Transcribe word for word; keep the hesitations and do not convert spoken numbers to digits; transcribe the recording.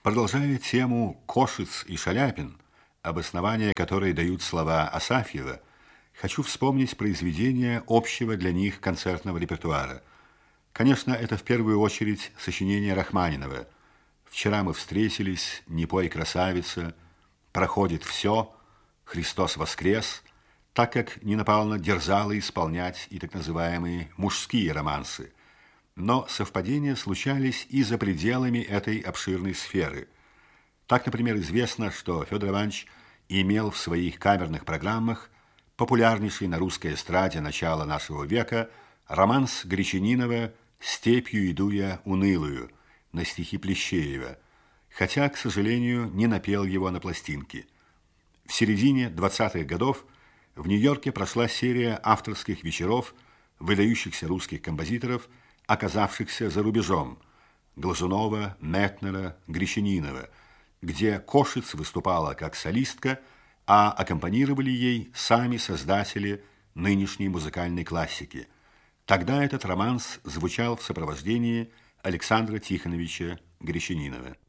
Продолжая тему «Кошиц и Шаляпин», обоснования которой дают слова Асафьева, хочу вспомнить произведения общего для них концертного репертуара. Конечно, это в первую очередь сочинение Рахманинова. «Вчера мы встретились», «Не пой, красавица», «Проходит все», «Христос воскрес», так как Нина Павловна дерзала исполнять и так называемые мужские романсы. Но совпадения случались и за пределами этой обширной сферы. Так, например, известно, что Федор Иванович имел в своих камерных программах популярнейший на русской эстраде начала нашего века романс Гречанинова «Степью иду я унылую» на стихи Плещеева, хотя, к сожалению, не напел его на пластинке. В середине двадцатых годов в Нью-Йорке прошла серия авторских вечеров выдающихся русских композиторов, оказавшихся за рубежом – Глазунова, Метнера, Гречанинова, где Кошиц выступала как солистка, а аккомпанировали ей сами создатели нынешней музыкальной классики. Тогда этот романс звучал в сопровождении Александра Тихоновича Гречанинова.